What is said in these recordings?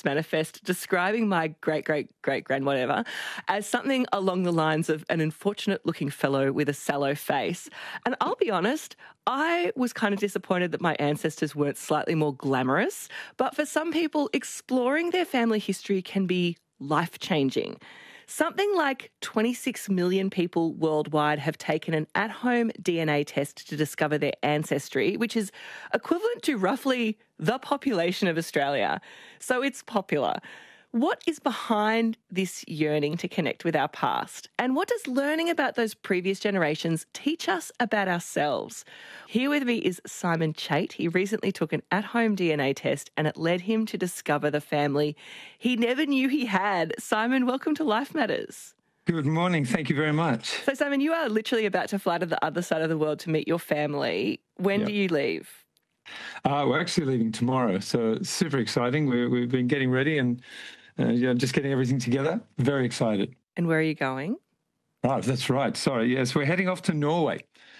manifest describing my great-great-great-grand whatever as something along the lines of an unfortunate-looking fellow with a sallow face. And I'll be honest, I was kind of disappointed that my ancestors weren't slightly more glamorous. But for some people, exploring their family history can be life-changing. Something like 26 million people worldwide have taken an at-home DNA test to discover their ancestry, which is equivalent to roughly the population of Australia. So it's popular. What is behind this yearning to connect with our past? And what does learning about those previous generations teach us about ourselves? Here with me is Simon Chait. He recently took an at-home DNA test and it led him to discover the family he never knew he had. Simon, welcome to Life Matters. Good morning. Thank you very much. So, Simon, you are literally about to fly to the other side of the world to meet your family. When do you leave? We're actually leaving tomorrow, so it's super exciting. We've been getting ready and just getting everything together. Very excited. And where are you going? Right, that's right. Sorry. Yes, we're heading off to Norway.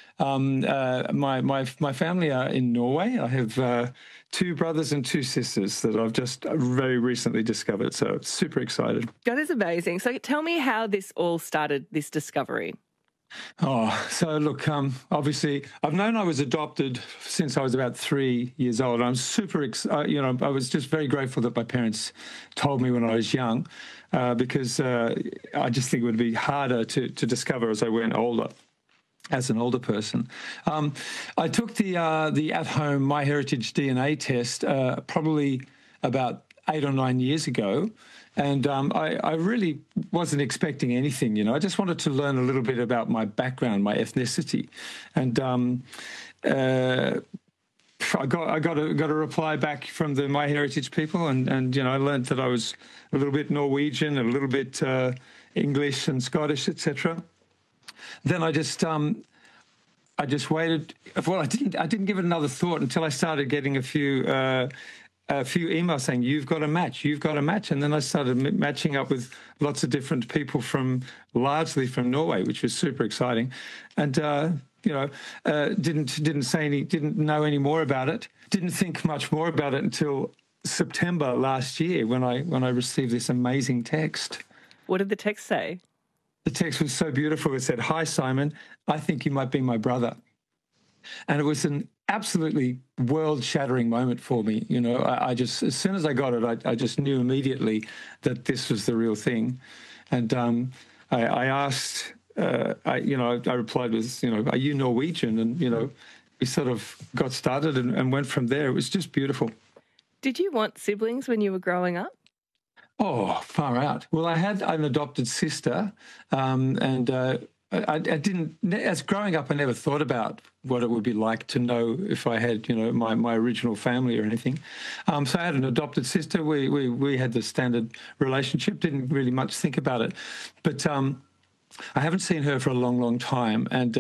My family are in Norway. I have 2 brothers and 2 sisters that I've just very recently discovered. So super excited. That is amazing. So tell me how this all started, this discovery. So look, obviously, I've known I was adopted since I was about 3 years old. I'm super, I was just very grateful that my parents told me when I was young, because I just think it would be harder to discover as I went older. As an older person, I took the at-home MyHeritage DNA test probably about 8 or 9 years ago. And I really wasn't expecting anything, I just wanted to learn a little bit about my background, my ethnicity. And I got a reply back from the MyHeritage people, and I learned that I was a little bit Norwegian, a little bit English and Scottish, etc. Then I just waited. Well, I didn't give it another thought until I started getting a few emails saying, you've got a match. And then I started matching up with lots of different people largely from Norway, which was super exciting. And, didn't know any more about it. Didn't think much more about it until September last year when I received this amazing text. What did the text say? The text was so beautiful. It said, "Hi, Simon. I think you might be my brother." And it was an absolutely world-shattering moment for me. I just, as soon as I got it, I just knew immediately that this was the real thing. And I asked, I replied with, "Are you Norwegian?" And, we sort of got started and went from there. It was just beautiful. Did you want siblings when you were growing up? Oh, far out. Well, I had an adopted sister, and I didn't, as growing up, I never thought about what it would be like to know if I had, my original family or anything. So I had an adopted sister. We had the standard relationship, didn't really much think about it. But I haven't seen her for a long, long time. And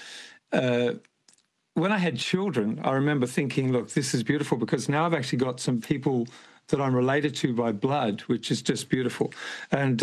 when I had children, I remember thinking, look, this is beautiful because now I've actually got some people that I'm related to by blood, which is just beautiful. And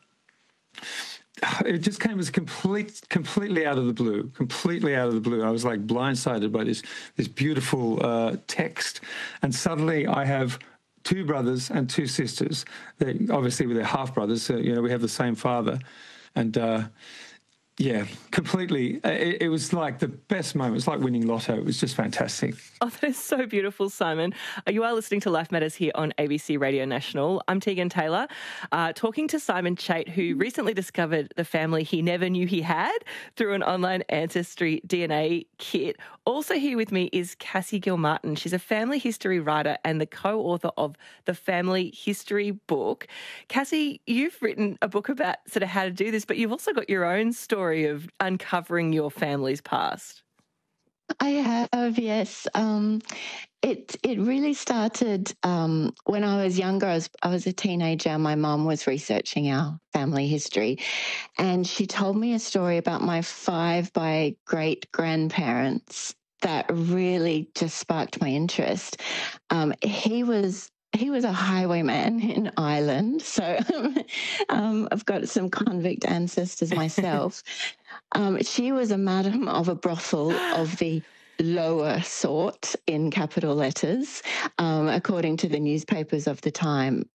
it just came as completely out of the blue, I was like blindsided by this beautiful text. And suddenly I have 2 brothers and 2 sisters. Obviously, they're half brothers. We have the same father. And completely. It was like the best moment. It's like winning lotto. It was just fantastic. Oh, that is so beautiful, Simon. You are listening to Life Matters here on ABC Radio National. I'm Tegan Taylor, talking to Simon Chait, who recently discovered the family he never knew he had through an online ancestry DNA kit. Also here with me is Cassie Gilmartin. She's a family history writer and the co-author of the Family History book. Cassie, you've written a book about sort of how to do this, but you've also got your own story of uncovering your family's past. I have, yes. It really started when I was younger. I was a teenager. My mum was researching our family history, and she told me a story about my 5 by great-grandparents that really just sparked my interest. He was a highwayman in Ireland, so I've got some convict ancestors myself. She was a madam of a brothel of the lower sort in capital letters, according to the newspapers of the time.